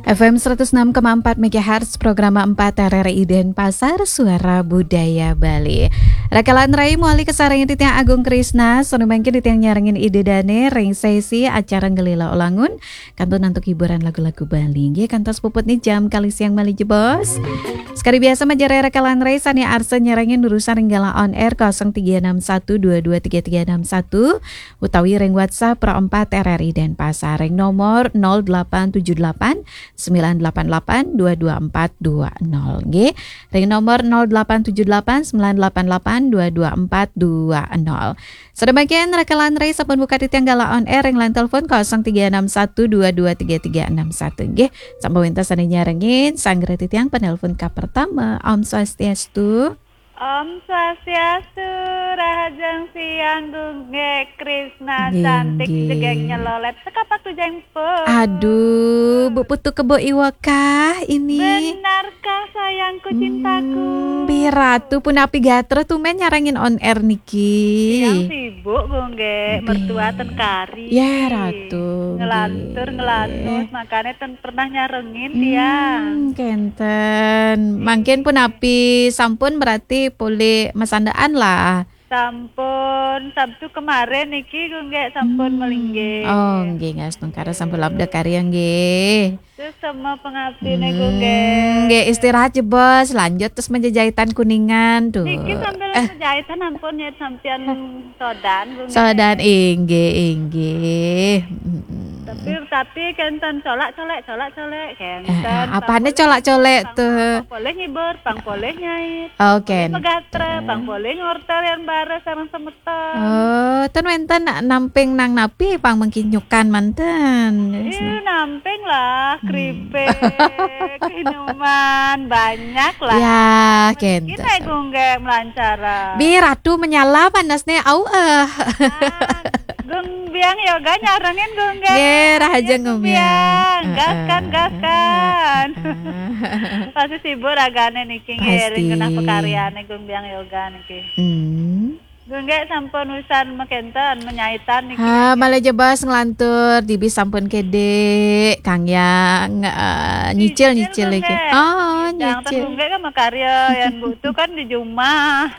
FM 106,4 MHz program 4 RRI Denpasar Suara Budaya Bali. Rakalan rai muali kesarangin titiang Agung Krisna sono mangkin titiang nyarangin ide dane ring sesi acara ngelila olangun kantun untuk hiburan lagu-lagu Bali. Nggih kantos puput nih jam kali siang Bali jebos. Sekali biasa majare rakalan rai sani arsa nyarangin urusan ringgala on air 0361223361 utawi ring WhatsApp pro 4 RRI Denpasar ring nomor 0878 988 22420 nggih. Ring nomor 0878 988 22420. Sedemikian rekalan rai sampun buka titiang gala on air ring line telepon 0361223361 nggih. Sampun winten sane nyarengin sanggre titiang penelpon ka pertama. Om Swastiastu. Om Swastiastu, Rahajeng Siang Gunge Krisna cantik jegeng nyelolet sekapak tujeng pun. Aduh, Bu Putu kebo iwakah ini? Benarkah sayangku cintaku? Biratu pun api gatra tuh men nyarangin on air niki. Yang sibuk Gunge mertua ten kari. Ya Ratu. Ngelantur makanya ten pernah nyarengin tiang. Kenten. Mungkin pun api sampun berarti pulih masandaan lah. Sampun Sabtu kemarin niki gue sampun melingge. Oh nggih ngas tungkara sampun labda karya nggih. Terus sama pengabdi nih gue. Nggih istirahat jebos lanjut terus menjajahitan kuningan tuh. Niki sambil menjahitan ampun ya sampean sodan gue. Sodan inggih. Tapi kenten colak kenten. Apane colak-colek tuh? Pang boleh ngibur, pang boleh nyait. Oke. Pegatre, pang boleh ngorter yang bare sareng semeton. Oh, ten wenten namping nang napi pang mengkinyukan manten. Namping lah, keripik, minuman banyak lah. Ya, kenten. Kita gunggeng melancara. Bi ratu menyala panasnya Gumbiang yoga nyarangin gunggeng. Raja ngumbiang. Gaskan. Pasti sibuk ragane niki ngiring kena pekaryane gumbiang yoga niki. Gunggeng sampun usan mekenten menyaitan niki. Malah jebas ngelantur dibi sampun kede Kang yang nyicil iki. Oh, nyicil. Gunggeng kan makarya yang butuh kan di rumah.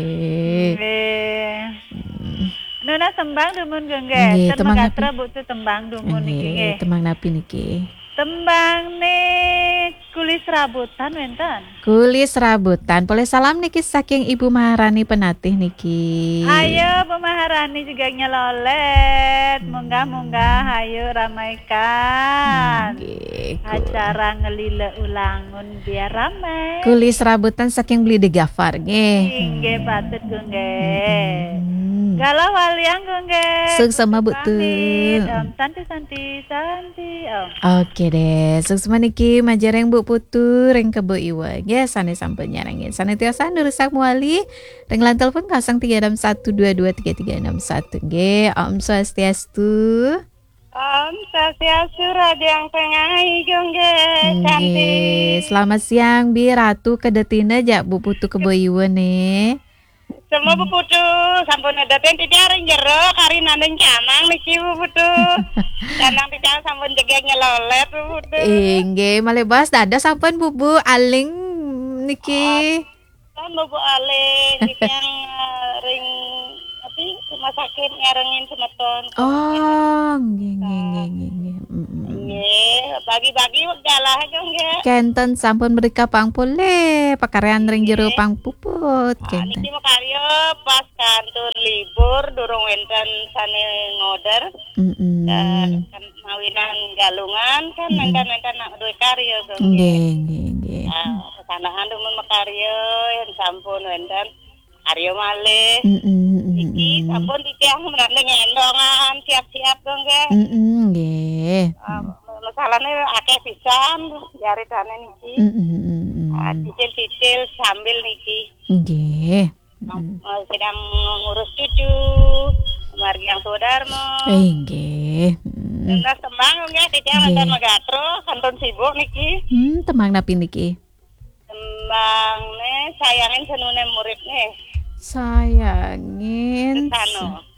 Nggih. Nuna tembang dumun gengge, tembang gatra butuh tembang dumun niki. Tembang napi niki. Tembang nih kulis rabutan wenten. Kulis rabutan. Boleh salam niki saking Ibu Maharani Penatih niki. Ayo Bu Maharani juga nyelolet. Munggah ayo ramaikan. Acara ngelile ulangun biar ramai. Kulis rabutan saking beli de Gafar nggih. Nggih patut gunggeh. Galau waliang gunggeh. Suk sama betul. Santi om. Oke deh. Suk sama niki majareng Bu Putu reng kebo iwa. Ya sane sampai nyarangin. Sane tiasa nurusak muali. Reng lan telepon 0361223361. Nggih, Om Swastiastu. Om Swastiastu Rajang Pengai gunggeh. Cantik. Selamat siang Bi Ratu kedetina jak Bu Putu kebo iwa nih. Semua Bu Putu sampun ngedaten tijaring jero kari nandeng canang niki Bu Putu. Canang tijarang sampun jegeng nyelolet Bu Putu. Nggih, malih bas dada sampun Bubu aling niki. Kan Bubu aling yang ring rumah sakit nyarengin semeton. Oh, nggih. Bagi-bagi galah nggih. Kenten sampun mereka pang pule pakarean ring jero pang puput kenten. Niki makarya pas kantun libur durung wenten sane ngoder. Kan mawinan galungan kan nenten nak duwe karya Nggih. Kesanahan dumun makarya yang sampun wenten karya malih. Iki sampun ditiang menandeng endongan siap-siap nggih. Nggih. Masalahnya akeh pisan jari dane niki. Cicil-cicil sambil niki. Nggih. Sedang ngurus cucu, margi yang Sudarmo. Nggih. Terus tembang nggih titiang nonton Megatro, kantun sibuk niki. Tembang napi niki? Tembang sayangin senune murid nih. Sayangin.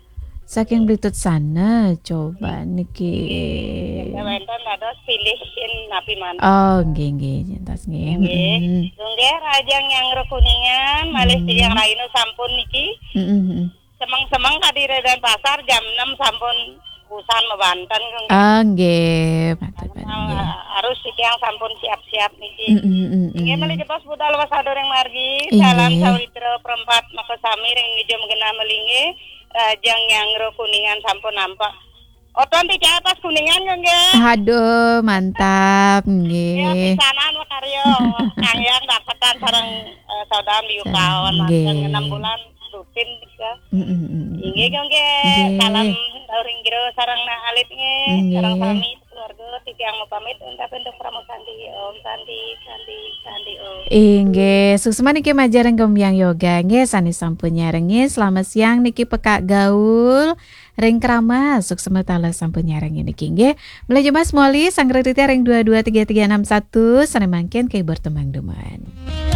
Saking Blitut sana coba niki. Wonten dados pilihin napi manten. Oh, nggih nyentas nggih. Nggih rajang yang Kuningan malih tiyang raino sampun niki. Semang-semang kadire dan pasar jam 6 sampun usan mebanten. Nggih, mantap. Harus tiyang sampun siap-siap niki. Nggih malih jepos budal wasador yang margi salam sawitra perempat makasami ring ngejo mengena melinge rajang yang Kuningan sampun nampak. Oton di atas Kuningan nggih. Aduh, mantap nggih. Ya pisanan karyo yang dapetan sareng saudara liu kawan manten 6 bulan rutin juga. Inggih nggih. Salam dauring giro sareng alit nggih, sareng sami keluarga tiyang mau pamit untuk pramusanti Om Sandi Om. Inggih, suksema niki majareng gembyang yoga nggih sani sampun nyarengi. Selamat siang niki pekak gaul. Ring Kramas, suksema tala sampun nyarengi niki nggih. Mulai Mas Moli sang kreditnya ring 223361 sane mangken kei bertembang deman.